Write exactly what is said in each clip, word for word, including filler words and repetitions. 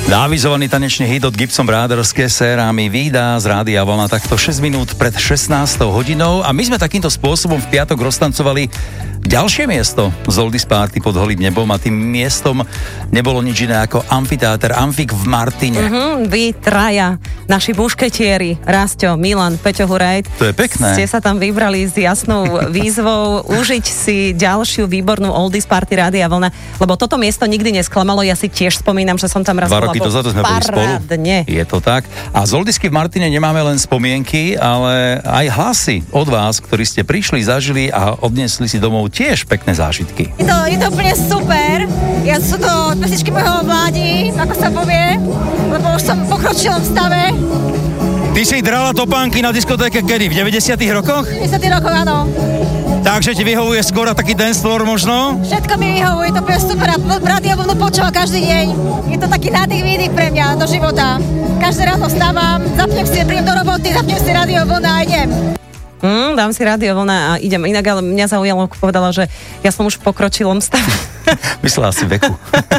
Avizovaný tanečný hit od Gibson Brothers Kesser a mi vydá z Rádia Vlna takto šesť minút pred šestnástou hodinou a my sme takýmto spôsobom v piatok roztancovali ďalšie miesto z Oldies Party pod holým nebom a tým miestom nebolo nič iné ako amfiteáter Amfik v Martine. Mm-hmm, vy traja, naši mušketieri, Rasťo, Milan, Peťo Hurajt. To je pekné. Ste sa tam vybrali s jasnou výzvou užiť si ďalšiu výbornú Oldies Party Rádia Vlna, lebo toto miesto nikdy nesklamalo, ja si tiež spomínam, že som tam raz Dva roky dozadu sme boli spolu. Je to tak. A z Oldisky v Martine nemáme len spomienky, ale aj hlasy od vás, ktorí ste prišli, zažili a odniesli si domov tiež pekné zážitky. Je to, je to úplne super. Ja sú to pesničky môjho mladí, ako sa povie, lebo už som v pokročilom stave. Ty si drala topánky na diskotéke kedy? V deväťdesiatych rokoch? V deväťdesiatych rokoch, áno. Takže ti vyhovuje skôr taký dance floor možno? Všetko mi vyhovuje, to bude super a Rádio Vlnu počúvam každý deň. Je to taký nádych výdych pre mňa do života. Každé ráno vstávam, zapnem si, príjem do roboty, zapnem si Rádio Vlna a idem. Mm, dám si Rádio Vlna a idem. Inak, ale mňa zaujalo, ako povedala, že ja som už v pokročilom stave. Myslela si veku.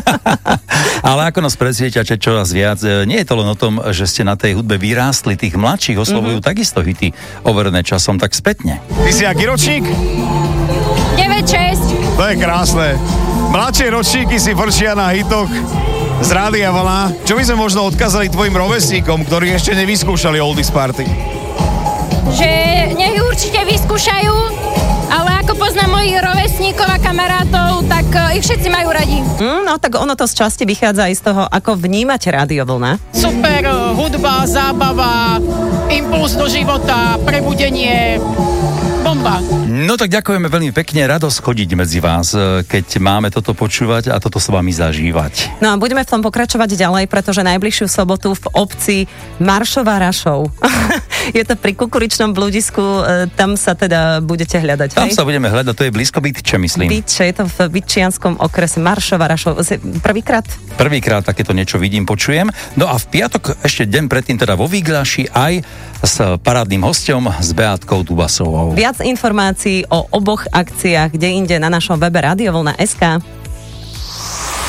Ale ako nás presvieťate čoraz viac, nie je to len o tom, že ste na tej hudbe vyrástli, tých mladších oslovujú mm-hmm. takisto hity overené časom tak spätne. Ty si aký ročník? deväť šesť. To je krásne. Mladšie ročníky si vrčia na hitoch z Rádia Vlna. Čo by sme možno odkázali tvojim rovesníkom, ktorí ešte nevyskúšali Oldies Party? Že nech určite vyskúšajú, ale ako poznám mojich rovesníkov a kamarátov, tak uh, ich všetci majú radi. Mm, no tak ono to z časti vychádza aj z toho, ako vnímate Rádio Vlna. Super hudba, zábava, impuls do života, prebudenie, bomba. No tak ďakujeme veľmi pekne, radosť chodiť medzi vás, keď máme toto počúvať a toto s vami zažívať. No a budeme v tom pokračovať ďalej, pretože najbližšiu sobotu v obci Maršova Rašov. Je to pri Kukuričnom bludisku, tam sa teda budete hľadať. Tam hej? sa budeme hľadať, to je blízko Bytče, myslím. Bytče, je to v Bytčianskom okrese Maršova Rašov. Prvýkrát? Prvýkrát takéto niečo vidím, počujem. No a v piatok, ešte deň predtým, teda vo Výgľaši, aj s parádnym hosťom, s Beátkou Dubasovou. Viac informácií o oboch akciách, kde inde na našom webe radiovlna bodka es ká.